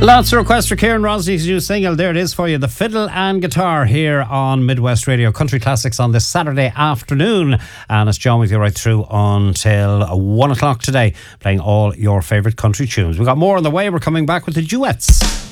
Lots of requests for Kieran Rosney's new single. There it is for you, the fiddle and guitar here on Midwest Radio. Country Classics on this Saturday afternoon. And it's John with you right through until 1 o'clock today, playing all your favourite country tunes. We've got more on the way. We're coming back with the duets.